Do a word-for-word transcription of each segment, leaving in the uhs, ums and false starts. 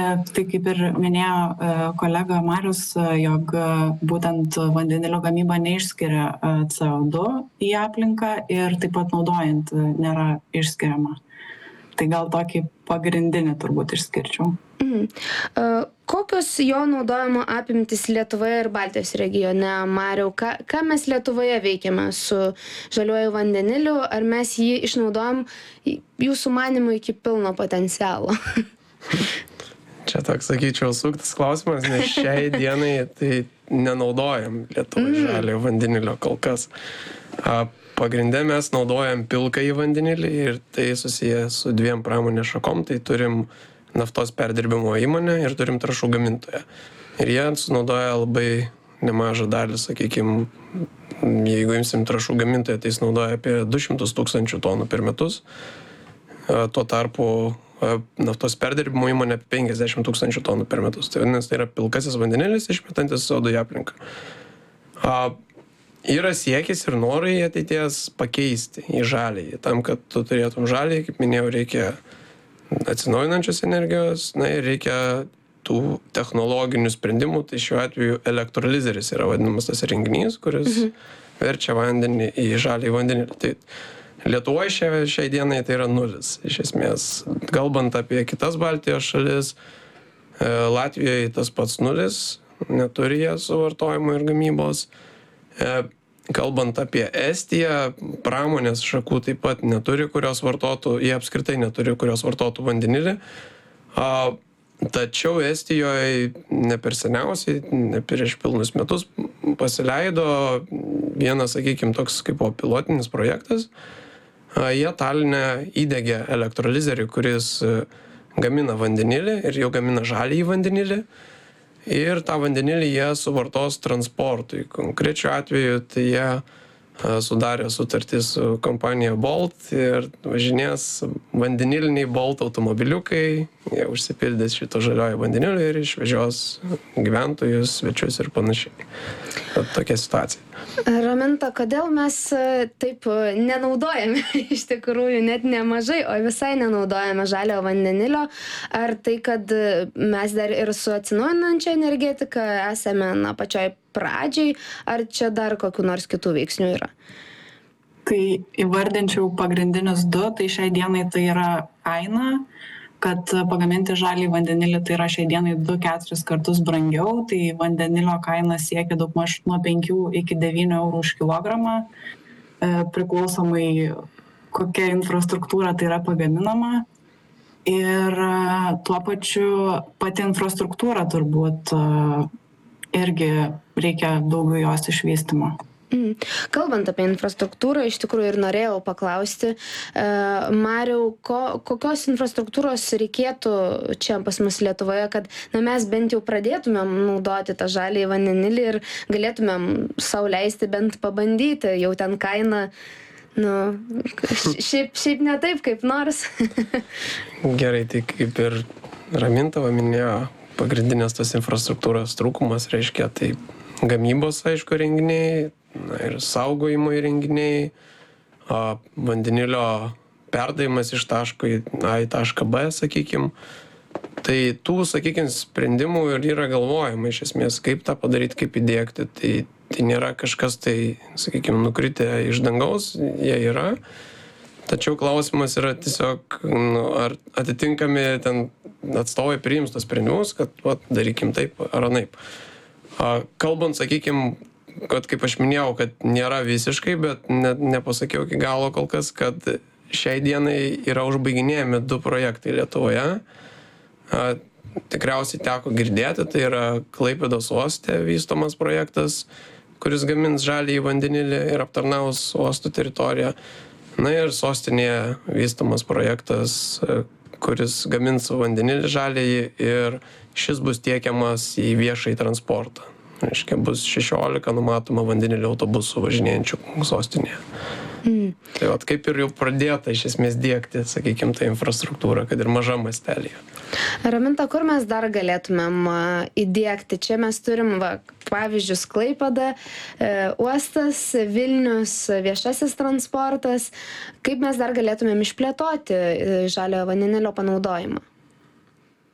Tai kaip ir minėjo e, kolega Marius, e, jog e, būtent vandenilio gamyba neišskiria e, C O du į aplinką ir taip pat naudojant e, nėra išskiriama. Tai gal tokį pagrindinį turbūt išskirčiau. Mhm. Uh, kokios jo naudojimo apimtis Lietuvoje ir Baltijos regione, Mariau? Ką, ką mes Lietuvoje veikiame su žaliuoju vandeniliu? Ar mes jį išnaudojam jūsų manymu iki pilno potencialo? Čia toks, sakyčiau, suktas klausimas, nes šiai dienai tai nenaudojam Lietuvoje mm. žaliojo vandenilio kol kas. A, pagrinde mes naudojam pilkąjį vandenilį ir tai susiję su dviem pramonės šakom. Tai turim naftos perdirbimo įmonę ir turim trąšų gamintoją. Ir jie sunaudoja labai nemažą dalį, sakykime, jeigu imsim trąšų gamintoją, tai jis naudoja apie du šimtus tūkstančių tonų per metus. Tuo tarpu naftos perdirbimo įmonė penkiasdešimt tūkstančių tonų per metus. Tai vadinasi, tai yra pilkasis vandenilis išmetantis C O du į aplinką. A, yra siekis ir norai ateities pakeisti į žalį. Tam, kad tu turėtum žalį, kaip minėjau, reikia atsinaujinančios energijos, na ir reikia tų technologinių sprendimų, tai šiuo atveju elektrolizeris yra vadinamas tas renginys, kuris mhm. verčia vandenį į žalį vandenilį. Tai Lietuvoje šiai, šiai dienai tai yra nulis, iš esmės. Kalbant apie kitas Baltijos šalis, Latvijoje tas pats nulis, neturi jie suvartojimo ir gamybos. Kalbant apie Estiją, pramonės šakų taip pat neturi, kurios vartotų, jie apskritai neturi, kurios vartotų vandenilį. A, tačiau Estijoje ne per seniausiai, ne prieš pilnus metus pasileido vienas, sakykime, toks kaip pilotinis projektas. A, jie Taline įdegė elektrolizerį, kuris gamina vandenilį ir jau gamina žalį vandenilį. Ir tą vandenilį jie suvartos transportui. Konkrečiu atveju tai jie sudarė sutartį su kompanija Bolt ir važinės vandeniliniai Bolt automobiliukai. Jie užsipildys šito žaliojo vandenilio ir išvežios gyventojus, svečius ir panašiai. Tad tokia situacija. Raminta, kodėl mes taip nenaudojame iš tikrųjų net nemažai, o visai nenaudojame žaliojo vandenilio? Ar tai, kad mes dar ir su atsinaujinančia energetika esame na, pačioj pradžiai, ar čia dar kokių nors kitų veiksnių yra? Tai įvardinčiau pagrindinius du, tai šiai dienai tai yra kaina, kad pagaminti žalį vandenilį tai yra šiai dienai du keturis kartus brangiau, tai vandenilio kaina siekia daugmaž nuo penkių iki devynių eurų už kilogramą, priklausomai kokia infrastruktūra tai yra pagaminama. Ir tuo pačiu pati infrastruktūra turbūt irgi reikia daugiau jos išvystymo. Mm. Kalbant apie infrastruktūrą, iš tikrųjų ir norėjau paklausti, e, Mariau, ko, kokios infrastruktūros reikėtų čia pas mus Lietuvoje, kad na, mes bent jau pradėtumėm naudoti tą žalį vandenilį ir galėtumėm sau leisti bent pabandyti, jau ten kaina, nu, šiaip, šiaip ne taip kaip nors. Gerai, tai kaip ir Raminta minėjo, pagrindinės tos infrastruktūros trūkumas reiškia tai gamybos, aišku, renginiai, na, ir saugojimo įrenginiai, a, vandenilio perdavimas iš taško A į tašką B, sakykime. Tai tų, sakykime, sprendimų ir yra galvojama iš esmės, kaip tą padaryti, kaip įdėkti. Tai, tai nėra kažkas tai, sakykime, nukritę iš dangaus, jie yra. Tačiau klausimas yra tiesiog, nu, ar atitinkami ten atstovai priims tos sprendimus, kad va, darykim taip ar anaip. A, kalbant, sakykime, kad kaip aš minėjau, kad nėra visiškai, bet ne, nepasakiau iki galo kol kas, kad šiai dienai yra užbaiginėjami du projektai Lietuvoje. A, tikriausiai teko girdėti, tai yra Klaipėdos uoste vystomas projektas, kuris gamins žalį vandenilį ir aptarnaus uostų teritoriją. Na ir sostinėje vystomas projektas, kuris gamins vandenilį žalįjį ir šis bus tiekiamas į viešąjį transportą. Reiškia, bus šešiolika numatoma vandenilio autobusų važinėjančių sostinėje. Mm. Tai vat, kaip ir jau pradėta iš esmės diegti, sakykime, tą infrastruktūrą, kad ir mažam mastelėje. Raminta, kur mes dar galėtumėm įdiegti? Čia mes turim, va, pavyzdžius, Klaipėda, e, uostas, Vilnius, viešasis transportas. Kaip mes dar galėtumėm išplėtoti žaliojo vandenilio panaudojimą?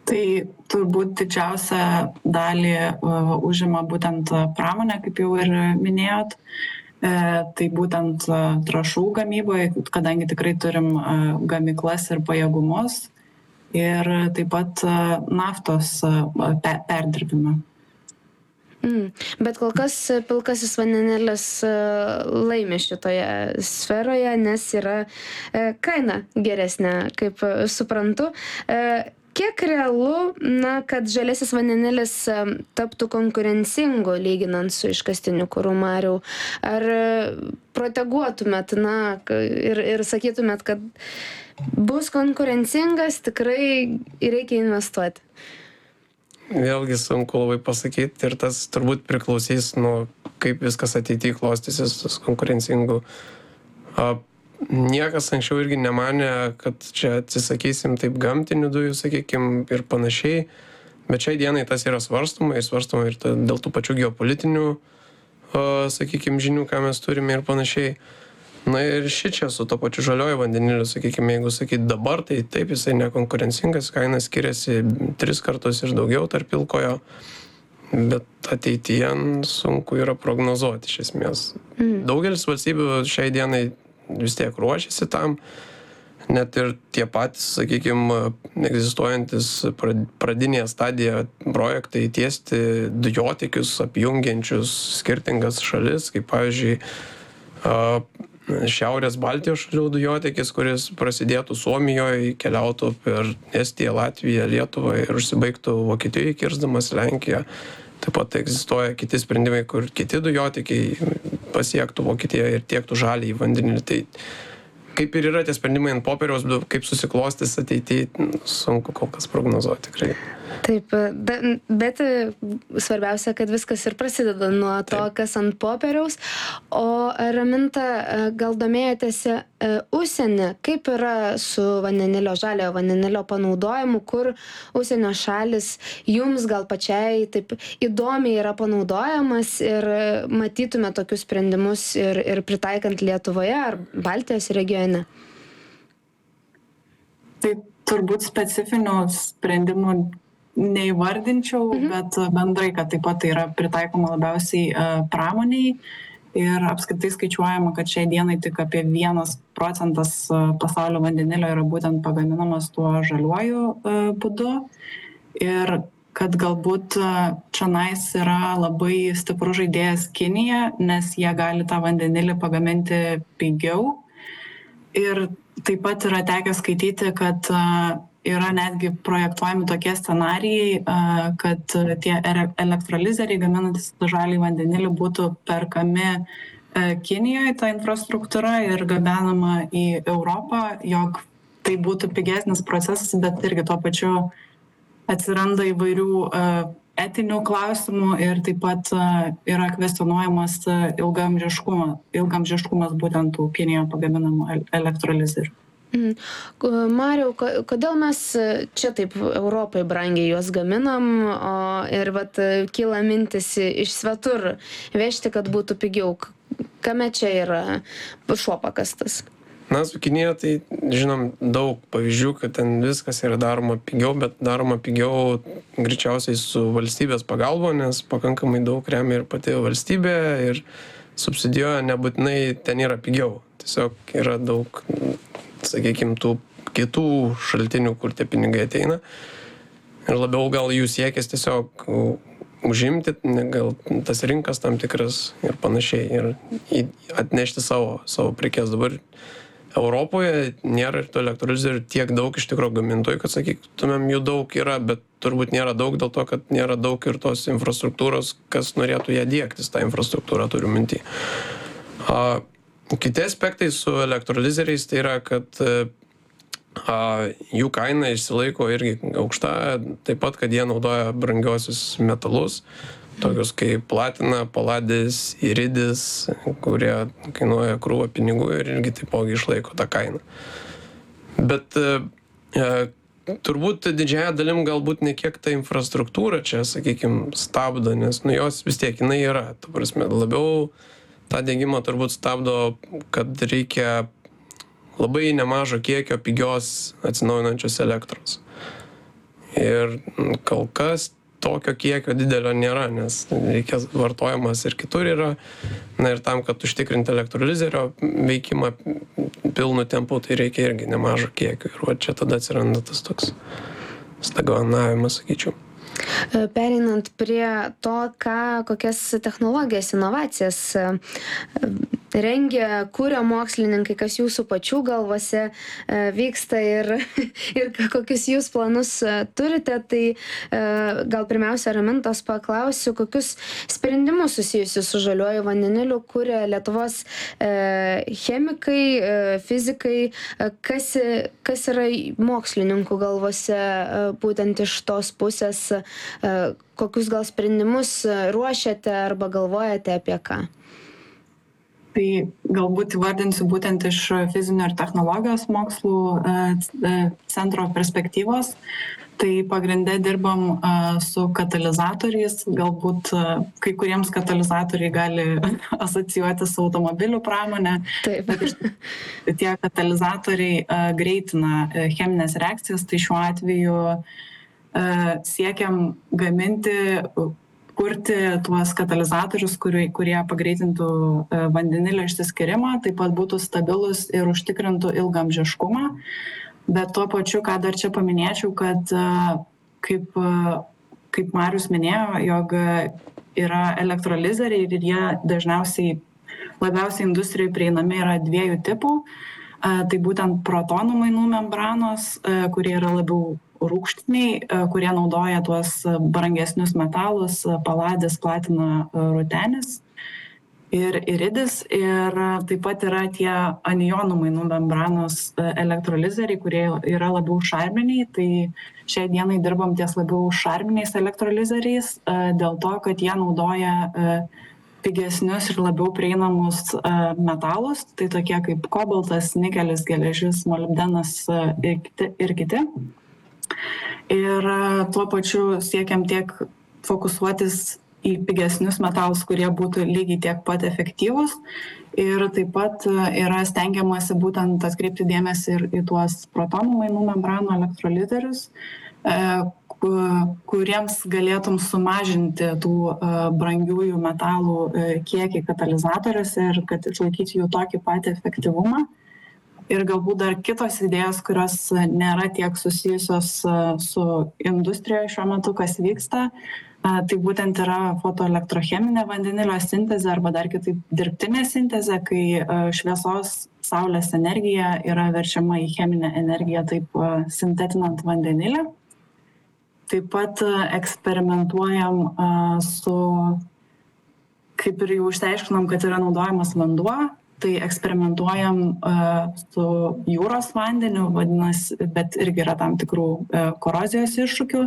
Tai turbūt didžiausią dalį uh, užima būtent pramonė, kaip jau ir minėjot. E, tai būtent uh, trąšų gamyboje, kadangi tikrai turim uh, gamyklas ir pajėgumus. Ir taip pat uh, naftos uh, pe perdirbimą. Mm. Bet kol kas pilkasis vandenilis laimi šitoje sferoje, nes yra kaina geresnė, kaip suprantu. Kiek realu, na, kad žaliasis vandenilis taptų konkurencingu lyginant su iškastiniu kuru, Mariau? Ar proteguotumėt, na, ir, ir sakytumėt, kad bus konkurencingas, tikrai reikia investuoti? Vėlgi sunku labai pasakyti ir tas turbūt priklausys nuo kaip viskas ateityje klostysis su konkurencingu. A, niekas anksčiau irgi nemanė, kad čia atsisakysim taip gamtinių dujų, sakykim, ir panašiai, bet šiai dienai tas yra svarstoma ir svarstoma ir ta, dėl tų pačių geopolitinių, a, sakykim, žinių, ką mes turime ir panašiai. Na ir ši čia su to pačiu žalioju vandeniliu, sakykime, jeigu sakyt dabar, tai taip jisai nekonkurencingas, kaina skiriasi tris kartus ir daugiau tarp pilkojo, bet ateityje sunku yra prognozuoti iš esmės. Mm. Daugelis valstybių šiai dienai vis tiek ruošiasi tam, net ir tie patys, sakykime, egzistuojantis pradinėje stadijoje projektai tiesti dujotiekius apjungiančius skirtingas šalis, kaip pavyzdžiui, Šiaurės Baltijos šalių dujotiekis, kuris prasidėtų Suomijoje, keliautų per Estiją, Latviją, Lietuvą ir užsibaigtų Vokietijoje, kirsdamas Lenkiją. Taip pat egzistuoja kiti sprendimai, kur kiti dujotiekiai pasiektų Vokietiją ir tiektų žalį į vandenilį. Tai kaip ir yra tie sprendimai ant popieriaus, kaip susiklostys ateityje, sunku kol kas prognozuoti tikrai. Taip, bet svarbiausia, kad viskas ir prasideda nuo to, Taip. Kas ant popieriaus. O Raminta, gal domėjotės užsienį, kaip yra su vandenilio, žaliojo vandenilio panaudojimu, kur užsienio šalis jums gal pačiai taip įdomiai yra panaudojamas ir matytume tokius sprendimus ir, ir pritaikant Lietuvoje ar Baltijos regione? Tai turbūt specifinių sprendimų neįvardinčiau, mhm. bet bendrai, kad taip pat tai yra pritaikoma labiausiai uh, pramoniai ir apskritai skaičiuojama, kad šiai dienai tik apie vienas procentas uh, pasaulio vandenilio yra būtent pagaminamas tuo žaliuoju uh, būdu ir kad galbūt uh, čionais yra labai stiprus žaidėjas Kinija, nes jie gali tą vandenilį pagaminti pigiau ir taip pat yra tekę skaityti, kad uh, yra netgi projektuojami tokie scenarijai, kad tie elektrolizeriai gaminantis žalį vandenilį būtų perkami Kinijoje, ta infrastruktūra, ir gabenama į Europą, jog tai būtų pigesnis procesas, bet irgi tuo pačiu atsiranda įvairių etinių klausimų ir taip pat yra kvestionuojamas ilgaamžiškumas, ilgaamžiškumas būtent tų Kinijoje pagaminamų elektrolizerių. Mm. Mariau, kodėl mes čia taip Europai brangiai juos gaminam, o ir vat kyla mintis iš svetur vežti, kad būtų pigiau? Kame čia yra šuo pakastas? Na, su Kinija tai žinom daug pavyzdžių, kad ten viskas yra daroma pigiau, bet daroma pigiau greičiausiai su valstybės pagalba, nes pakankamai daug remia ir pati valstybė ir subsidijuoja, nebūtinai ten yra pigiau. Tiesiog yra daug, sakykime, tų kitų šaltinių, kur tie pinigai ateina. Ir labiau gal jų siekis tiesiog užimti, gal tas rinkas tam tikras ir panašiai. Ir atnešti savo, savo prekes. Dabar Europoje nėra ir tų elektrolizerių tiek daug iš tikrųjų gamintojų, kad sakytumėm, jų daug yra, bet turbūt nėra daug dėl to, kad nėra daug ir tos infrastruktūros, kas norėtų ją diegtis, tą infrastruktūrą turiu minty. A, Kiti aspektai su elektrolizeriais tai yra, kad a, jų kaina išsilaiko irgi aukšta, taip pat, kad jie naudoja brangiosius metalus, tokius kaip platina, paladis, iridis, kurie kainuoja krūvą pinigų ir irgi taipogi išlaiko tą kainą. Bet e, turbūt didžiąją dalim galbūt ne kiek ta infrastruktūra čia, sakykime, stabdo, nes nu jos vis tiek jinai yra, ta prasme, labiau tą diegimą turbūt stabdo, kad reikia labai nemažo kiekio pigios atsinaujinančios elektros. Ir kol kas tokio kiekio didelio nėra, nes reikės vartojimas ir kitur yra. Na ir tam, kad užtikrinti elektrolizerio veikimą pilnu tempu, tai reikia irgi nemažo kiekio. Ir va čia tada atsiranda tas toks stagnavimas, sakyčiau. Pereinant prie to, ką, kokias technologijas, inovacijas rengia, kuria mokslininkai, kas jūsų pačių galvose vyksta ir, ir kokius jūs planus turite, tai gal pirmiausia Ramintos paklausiu, kokius sprendimus susijusius su žaliuoju vandeniliu kuria Lietuvos chemikai, fizikai, kas, kas yra mokslininkų galvose būtent iš tos pusės, kokius gal sprendimus ruošiate arba galvojate apie ką? Tai galbūt įvardinsiu būtent iš fizinio ir technologijos mokslų centro perspektyvos. Tai pagrinde dirbam su katalizatoriais, galbūt kai kuriems katalizatoriai gali asocijuoti su automobilių pramonė. Taip. Bet tie katalizatoriai greitina cheminės reakcijas, tai šiuo atveju siekiam gaminti, kurti tuos katalizatorius, kurie, kurie pagreitintų vandenilio išsiskyrimą, taip pat būtų stabilus ir užtikrintų ilgaamžiškumą. Bet tuo pačiu, ką dar čia paminėčiau, kad kaip, kaip Marius minėjo, jog yra elektrolizeriai ir jie dažniausiai labiausiai industrijai prieinami yra dviejų tipų. Tai būtent protonų mainų membranos, kurie yra labiau rūgštiniai, kurie naudoja tuos brangesnius metalus, paladis, platina, rutenis ir iridis. Ir taip pat yra tie anionų mainų membranos elektrolizeriai, kurie yra labiau šarminiai. Tai šiai dienai dirbam ties labiau šarminiais elektrolizeriais dėl to, kad jie naudoja pigesnius ir labiau prieinamus metalus, tai tokie kaip kobaltas, nikelis, geležis, molibdenas ir kiti. Ir kiti. Ir tuo pačiu siekiam tiek fokusuotis į pigesnius metalus, kurie būtų lygiai tiek pat efektyvūs. Ir taip pat yra stengiamasi būtent atkreipti dėmesį ir į tuos protonų mainų membranų elektrolizerius, kuriems galėtum sumažinti tų brangiųjų metalų kiekį katalizatoriuose ir kad išlaikyti jų tokį patį efektyvumą. Ir galbūt dar kitos idėjos, kurios nėra tiek susijusios su industrijoje šiuo metu, kas vyksta, tai būtent yra fotoelektrocheminė vandenilio sintezė arba dar kitaip dirbtinė sintezė, kai šviesos saulės energija yra verčiama į cheminę energiją, taip sintetinant vandenilį. Taip pat eksperimentuojam su, kaip ir jau išsiaiškinom, kad yra naudojamas vanduo, tai eksperimentuojam uh, su jūros vandeniu, vadinasi, bet irgi yra tam tikrų uh, korozijos iššūkių.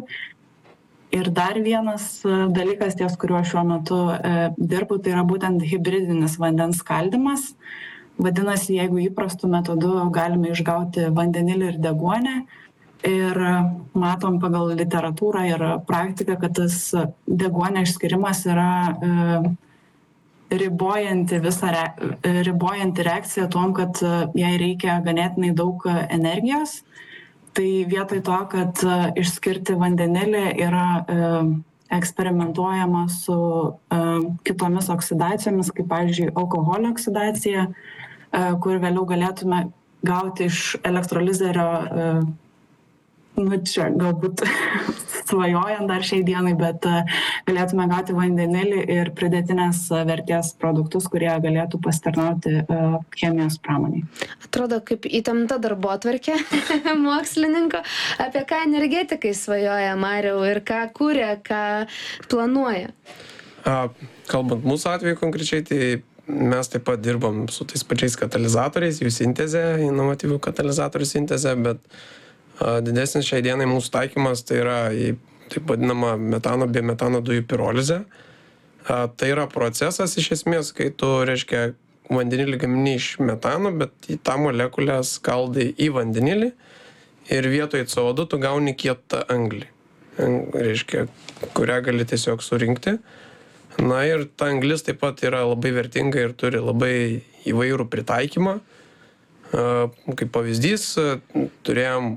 Ir dar vienas uh, dalykas, ties kuriuo šiuo metu uh, dirbu, tai yra būtent hibridinis vandens skaldymas. Vadinasi, jeigu įprastų metodų galime išgauti vandenilį ir deguonį, ir matom pagal literatūrą ir praktiką, kad tas deguonio išskyrimas yra uh, ribojanti visą re, ribojanti reakciją tuom, kad jai reikia ganėtinai daug energijos. Tai vietoj to, kad išskirti vandenilį yra e, eksperimentuojama su e, kitomis oksidacijomis, kaip pavyzdžiui alkoholio oksidacija, e, kur vėliau galėtume gauti iš elektrolizerio, e, nu čia galbūt svajojant dar šiai dienai, bet galėtume gauti vandenilį ir pridėtinės vertės produktus, kurie galėtų pasitarnauti chemijos pramoniai. Atrodo kaip įtempta darbotvarkė mokslininko. Apie ką energetikai svajoja Mariau ir ką kuria, ką planuoja? Kalbant mūsų atveju konkrečiai, tai mes taip pat dirbam su tais pačiais katalizatoriais, jų sintezė, inovatyvių katalizatorių sintezė, bet didesnis šiai dienai mūsų taikymas tai yra į taip vadinamą metano bei metano dujų pirolizę. Tai yra procesas iš esmės, kai tu, reiškia, vandenilį gamini iš metano, bet į tą molekulę skaldai į vandenilį ir vietoj C O du tu gauni kietą anglį, reiškia, kurią gali tiesiog surinkti. Na ir ta anglis taip pat yra labai vertinga ir turi labai įvairų pritaikymą. Kaip pavyzdys, turėjom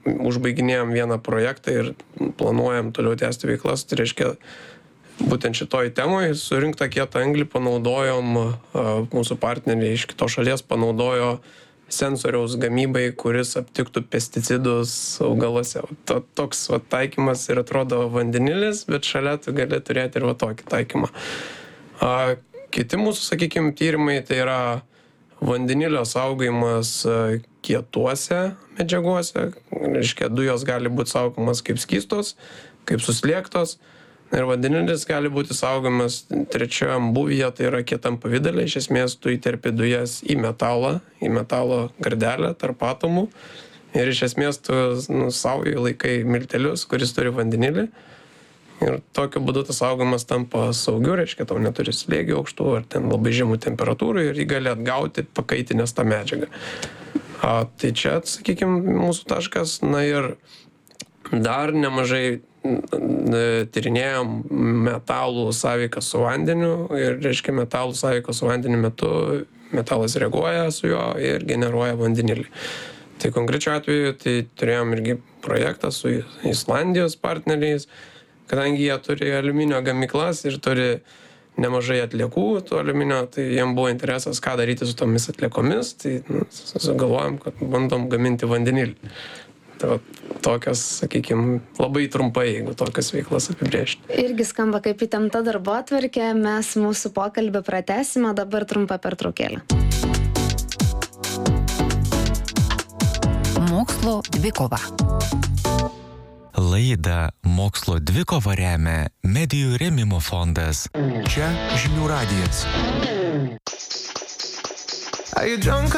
užbaiginėjom vieną projektą ir planuojam toliau tęsti veiklas, tai reiškia, būtent šitoj temoj surinktą kietą anglį panaudojom, mūsų partneriai iš kitos šalies panaudojo sensoriaus gamybai, kuris aptiktų pesticidus augaluose. To, toks va, taikymas ir atrodo vandenilis, bet šalia tu gali turėti ir va tokį taikymą. A, kiti mūsų, sakykime, tyrimai tai yra vandenilio saugojimas kietuose medžiaguose. Reiškia, dujos gali būti saugomas kaip skystos, kaip suslėgtos. Ir vandenilis gali būti saugomas trečiam būvyje, tai yra kietam pavidale. Iš esmės, tu įterpi dujas į metalą, į metalo gardelę tarp atomų. Ir iš esmės, tu nu, saugai laikai miltelius, kuris turi vandenilį. Ir tokiu būdu tas saugomas tampa saugiu, reiškia, tau neturi slėgių aukštų ar ten labai žemų temperatūrų ir jį gali atgauti pakaitinės tą medžiagą. A, tai čia, sakykime, mūsų taškas. Na ir dar nemažai tyrinėjom metalų sąveiką su vandeniu ir, reiškia, metalų sąveikos su vandeniu metu metalas reaguoja su juo ir generuoja vandenilį. Tai konkrečiu atveju tai turėjom irgi projektą su Islandijos partneriais, kadangi jie turi aliuminio gamyklas ir turi nemažai atliekų tų aliuminio, tai jiem buvo interesas, ką daryti su tomis atliekomis, tai nu, sugalvojom, kad bandom gaminti vandenilį. Tai va, tokios, sakykime, labai trumpai, jeigu tokias veiklas apibrėžti. Irgi skamba kaip įtempta darbotvarkė, mes mūsų pokalbį pratęsime, dabar trumpa pertraukėlė. Mokslo dvikova. Laidą Mokslo dvikova remia Medijų rėmimo fondas. Čia Žinių radijas. Are you drunk?